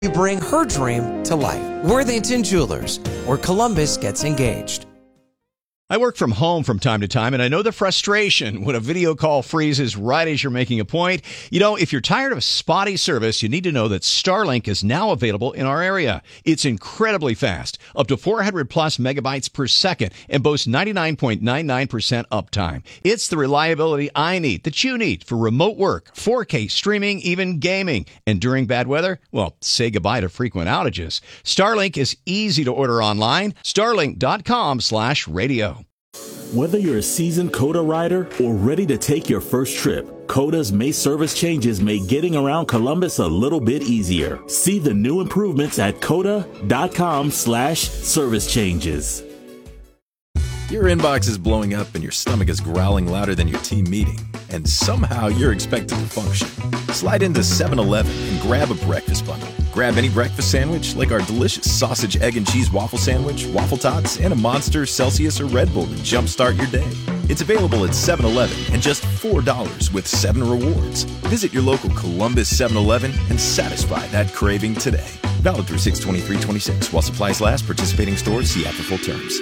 We bring her dream to life. Worthington Jewelers, where Columbus gets engaged. I work from home from time to time, and I know the frustration when a video call freezes right as you're making a point. You know, if you're tired of spotty service, you need to know that Starlink is now available in our area. It's incredibly fast, up to 400 plus megabytes per second, and boasts 99.99% uptime. It's the reliability I need, that you need, for remote work, 4K streaming, even gaming. And during bad weather, well, say goodbye to frequent outages. Starlink is easy to order online. Starlink.com/radio. Whether you're a seasoned COTA rider or ready to take your first trip, COTA's May service changes make getting around Columbus a little bit easier. See the new improvements at COTA.com/service changes. Your inbox is blowing up and your stomach is growling louder than your team meeting, and somehow you're expected to function. Slide into 7-Eleven and grab a breakfast bundle. Grab any breakfast sandwich like our delicious sausage, egg, and cheese waffle sandwich, waffle tots, and a Monster, Celsius, or Red Bull to jumpstart your day. It's available at 7-Eleven and just $4 with 7 rewards. Visit your local Columbus 7-Eleven and satisfy that craving today. Valid through 6/23/26 while supplies last. Participating stores, see app for full terms.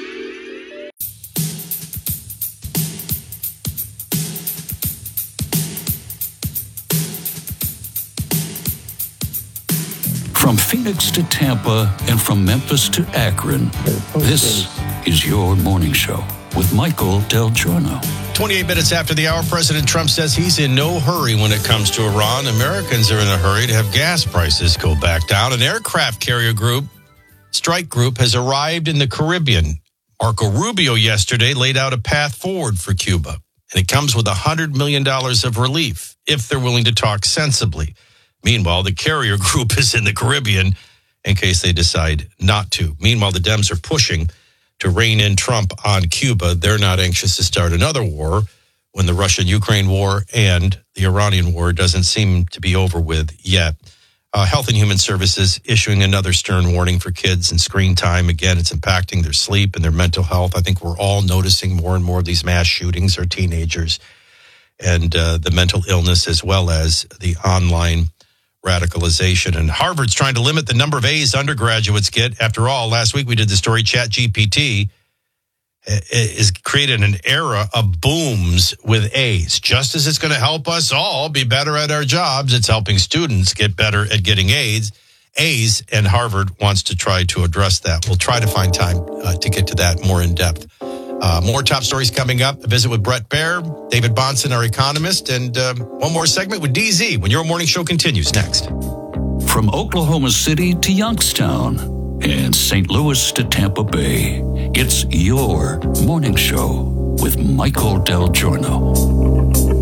From Phoenix to Tampa and from Memphis to Akron, this is your morning show with Michael Del Giorno. 28 minutes after the hour, President Trump says he's in no hurry when it comes to Iran. Americans are in a hurry to have gas prices go back down. An aircraft carrier strike group has arrived in the Caribbean. Marco Rubio yesterday laid out a path forward for Cuba, and it comes with $100 million of relief if they're willing to talk sensibly. Meanwhile, the carrier group is in the Caribbean in case they decide not to. Meanwhile, the Dems are pushing to rein in Trump on Cuba. They're not anxious to start another war when the Russian-Ukraine war and the Iranian war doesn't seem to be over with yet. Health and Human Services issuing another stern warning for kids and screen time. Again, it's impacting their sleep and their mental health. I think we're all noticing more and more of these mass shootings are teenagers and the mental illness as well as the online radicalization. And Harvard's trying to limit the number of A's undergraduates get. After all, last week we did the story, ChatGPT is created an era of booms with A's. Just as it's going to help us all be better at our jobs, it's helping students get better at getting A's, and Harvard wants to try to address that. We'll try to find time to get to that more in depth. More top stories coming up. A visit with Brett Baer, David Bahnsen, our economist, and one more segment with DZ when your morning show continues next. From Oklahoma City to Youngstown and St. Louis to Tampa Bay, it's your morning show with Michael Del Giorno.